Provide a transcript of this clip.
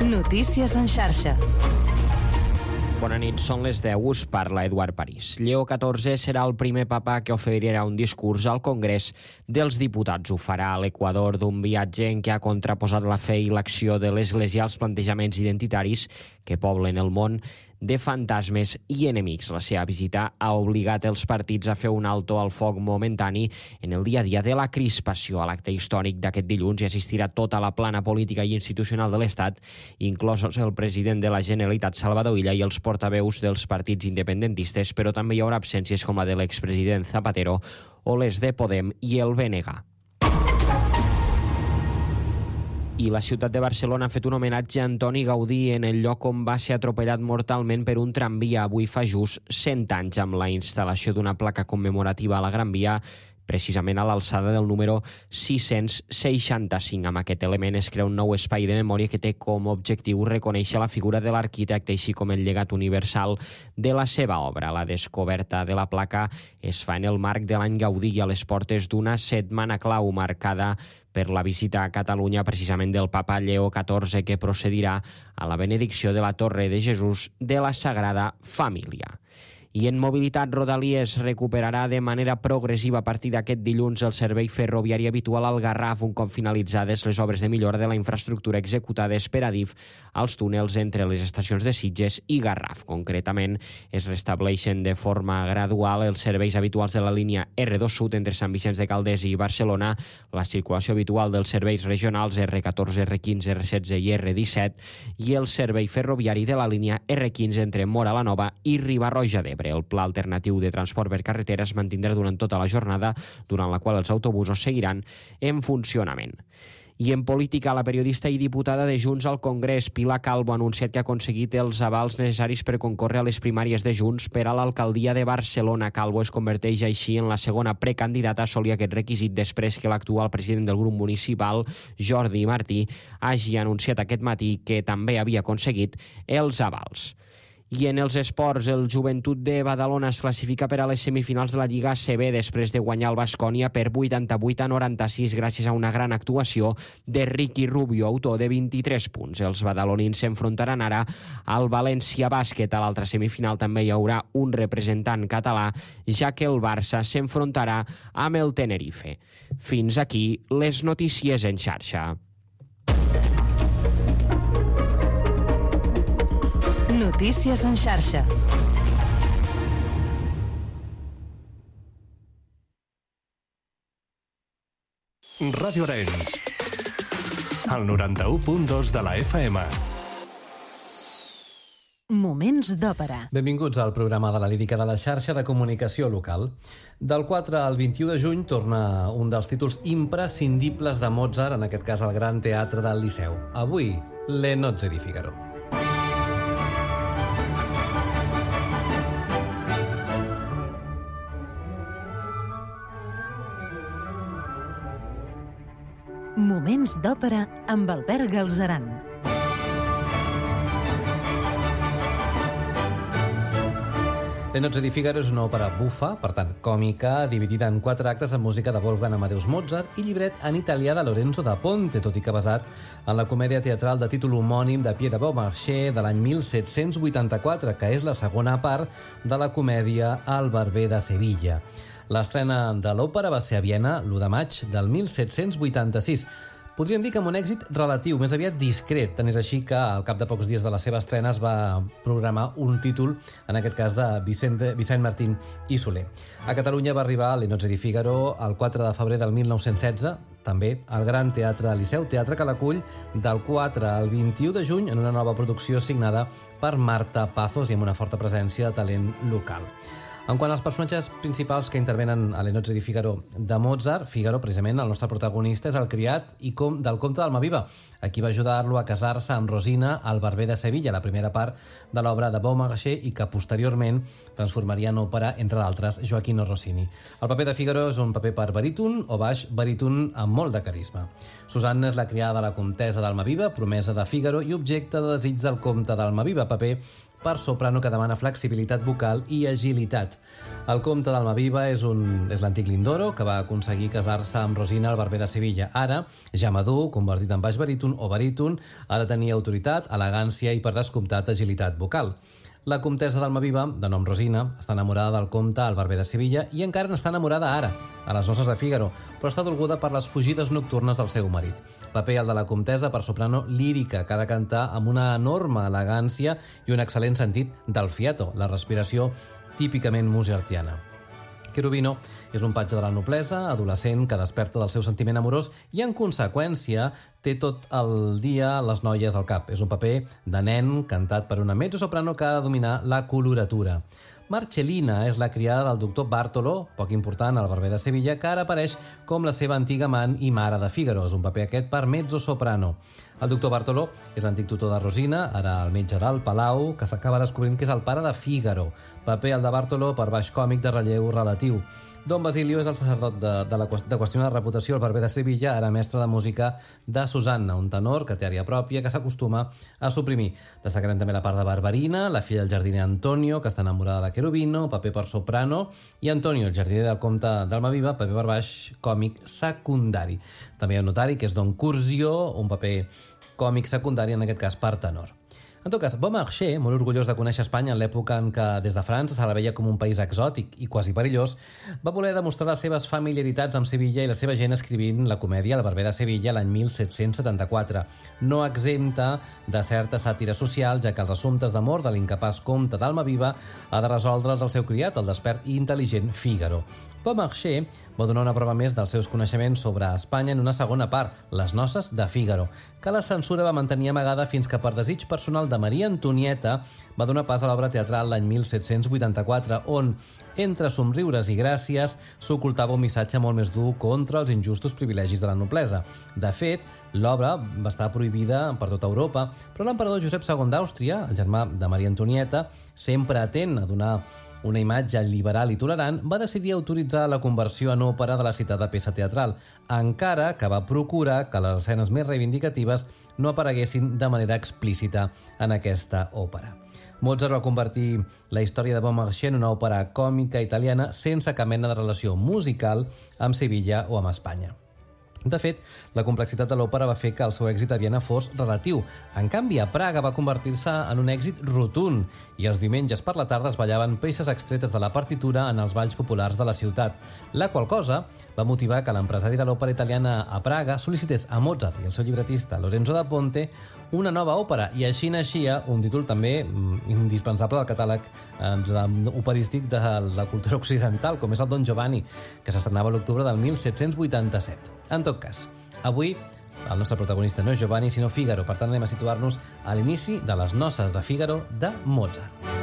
Notícies en xarxa. Bona nit, són les 10, us parla Eduard París. Lleó XIV serà el primer papa que oferirà un discurs al Congrés dels Diputats. Ho farà a l'Equador d'un viatge en què ha contraposat la fe i l'acció de l'Església als plantejaments identitaris que poblen el món de fantasmes i enemics. La seva visita ha obligat els partits a fer un alto al foc momentani en el dia a dia de la crispació. A l'acte històric d'aquest dilluns hi assistirà tota la plana política i institucional de l'Estat, inclosos el president de la Generalitat, Salvador Illa, i els portaveus dels partits independentistes, però també hi haurà absències com la de l'expresident Zapatero o les de Podem i el BNG. I la ciutat de Barcelona ha fet un homenatge a Antoni Gaudí en el lloc on va ser atropellat mortalment per un tramvia avui fa just 100 anys, amb la instal·lació d'una placa commemorativa a la Gran Via, precisament a l'alçada del número 665. Amb aquest element es crea un nou espai de memòria que té com a objectiu reconèixer la figura de l'arquitecte, així com el llegat universal de la seva obra. La descoberta de la placa es fa en el marc de l'any Gaudí i a les portes d'una setmana clau marcada per la visita a Catalunya precisament del papa Lleó XIV, que procedirà a la benedicció de la Torre de Jesús de la Sagrada Família. I en mobilitat, Rodalies recuperarà de manera progressiva a partir d'aquest dilluns el servei ferroviari habitual al Garraf, un cop finalitzades les obres de millora de la infraestructura executades per Adif als túnels entre les estacions de Sitges i Garraf. Concretament, es restableixen de forma gradual els serveis habituals de la línia R2 Sud entre Sant Vicenç de Calders i Barcelona, la circulació habitual dels serveis regionals R14, R15, R16 i R17 i el servei ferroviari de la línia R15 entre Móra la Nova i Riba-roja d'Ebre. El pla alternatiu de transport per carretera es mantindrà durant tota la jornada, durant la qual els autobusos seguiran en funcionament. I en política, la periodista i diputada de Junts al Congrés, Pilar Calvo, ha anunciat que ha aconseguit els avals necessaris per concórrer a les primàries de Junts per a l'alcaldia de Barcelona. Calvo es converteix així en la segona precandidata a assolir aquest requisit després que l'actual president del grup municipal, Jordi Martí, hagi anunciat aquest matí que també havia aconseguit els avals. I en els esports, el Joventut de Badalona es classifica per a les semifinals de la Lliga ACB després de guanyar el Baskonia per 88-96 gràcies a una gran actuació de Ricky Rubio, autor de 23 punts. Els badalonins s'enfrontaran ara al València Bàsquet. A l'altra semifinal també hi haurà un representant català, ja que el Barça s'enfrontarà amb el Tenerife. Fins aquí les notícies en xarxa. Notícies en xarxa. Ràdio Arenys, el 91.2 de la FM. Moments d'òpera. Benvinguts al programa de la lírica de la xarxa de comunicació local. Del 4 al 21 de juny torna un dels títols imprescindibles de Mozart, en aquest cas al Gran Teatre del Liceu. Avui, Le Nozze di Figaro. Moments d'òpera amb Albert Galzeran. Le Nozze di Figaro és una òpera bufa, per tant còmica, dividida en 4 actes amb música de Wolfgang Amadeus Mozart i llibret en italià de Lorenzo da Ponte, tot i que basat en la comèdia teatral de títol homònim de Pierre de Beaumarchais de l'any 1784, que és la segona part de la comèdia El barber de Sevilla. L'estrena de l'òpera va ser a Viena l'1 de maig del 1786. Podríem dir que amb un èxit relatiu, més aviat discret. Tant és així que al cap de pocs dies de la seva estrena es va programar un títol, en aquest cas de Vicent Martín i Soler. A Catalunya va arribar Le Nozze di Figaro el 4 de febrer del 1916, també al Gran Teatre Liceu, teatre que l'acull del 4 al 21 de juny en una nova producció signada per Marta Pazos i amb una forta presència de talent local. En quant als personatges principals que intervenen a Le Nozze di Figaro de Mozart, Figaro, precisament, el nostre protagonista, és el criat del comte d'Almaviva, a qui va ajudar-lo a casar-se amb Rosina, el barber de Sevilla, la primera part de l'obra de Beaumarchais i que posteriorment transformaria en òpera, entre d'altres, Gioacchino Rossini. El paper de Figaro és un paper per baríton o baix baríton amb molt de carisma. Susanna és la criada de la comtessa d'Almaviva, promesa de Figaro i objecte de desig del comte d'Almaviva, paper per soprano que demana flexibilitat vocal i agilitat. El comte d'Almaviva és l'antic Lindoro, que va aconseguir casar-se amb Rosina al Barber de Sevilla. Ara, ja madur, convertit en baix baríton o baríton, ha de tenir autoritat, elegància i, per descomptat, agilitat vocal. La comtessa d'Almaviva, de nom Rosina, està enamorada del comte al Barber de Sevilla i encara n'està enamorada ara, a les noces de Fígaro, però està dolguda per les fugides nocturnes del seu marit. Paper el de la comtessa per soprano lírica, que ha de cantar amb una enorme elegància i un excel·lent sentit del fiato, la respiració típicament mozartiana. Cherubino és un patge de la noblesa, adolescent, que desperta del seu sentiment amorós i, en conseqüència, té tot el dia les noies al cap. És un paper de nen cantat per una mezzosoprano que ha de dominar la coloratura. Marcellina és la criada del doctor Bartolo, poc important al Barber de Sevilla, que ara apareix com la seva antiga amant i mare de Fígaro. És un paper aquest per mezzosoprano. El doctor Bartolo és l'antic tutor de Rosina, ara el metge del Palau, que s'acaba descobrint que és el pare de Fígaro. Paper el de Bartolo per baix còmic de relleu relatiu. Don Basilio és el sacerdot de qüestionar reputació al Barber de Sevilla, ara mestre de música de Susanna, un tenor que té àrea pròpia que s'acostuma a suprimir. Destacarem també la part de Barberina, la filla del jardiner Antonio, que està enamorada de Cherubino, paper per soprano, i Antonio, el jardiner del comte d'Almaviva, paper per baix còmic secundari. També hi ha un notari, que és Don Curzio, un paper còmic secundari, en aquest cas per tenor. En tot cas, Beaumarchais, molt orgullós de conèixer Espanya en l'època en què des de França se la veia com un país exòtic i quasi perillós, va voler demostrar les seves familiaritats amb Sevilla i la seva gent escrivint la comèdia El Barber de Sevilla l'any 1774, no exempta de certa sàtira social, ja que els assumptes d'amor de l'incapaç comte d'Almaviva ha de resoldre'ls el seu criat, el despert i intel·ligent Fígaro. Beaumarchais va donar una prova més dels seus coneixements sobre Espanya en una segona part, Les noces de Fígaro, que la censura va mantenir amagada fins que, per desig personal de Maria Antonieta, va donar pas a l'obra teatral l'any 1784, on, entre somriures i gràcies, s'ocultava un missatge molt més dur contra els injustos privilegis de la noblesa. De fet, l'obra va estar prohibida per tota Europa, però l'emperador Josep II d'Àustria, el germà de Maria Antonieta, sempre atent a donar una imatge liberal i tolerant, va decidir autoritzar la conversió en òpera de la citada peça teatral, encara que va procurar que les escenes més reivindicatives no apareguessin de manera explícita en aquesta òpera. Mozart va convertir la història de Beaumarchais en una òpera còmica italiana sense cap mena de relació musical amb Sevilla o amb Espanya. De fet, la complexitat de l'òpera va fer que el seu èxit a Viena fos relatiu. En canvi, a Praga va convertir-se en un èxit rotund i els diumenges per la tarda es ballaven peces extretes de la partitura en els balls populars de la ciutat, la qual cosa va motivar que l'empresari de l'òpera italiana a Praga sol·licités a Mozart i el seu llibretista Lorenzo da Ponte una nova òpera, i així naixia un títol també indispensable al catàleg operístic de la cultura occidental, com és el Don Giovanni, que s'estrenava a l'octubre del 1787. En tot cas, avui el nostre protagonista no és Giovanni, sinó Fígaro. Per tant, anem a situar-nos a l'inici de Les noces de Fígaro de Mozart.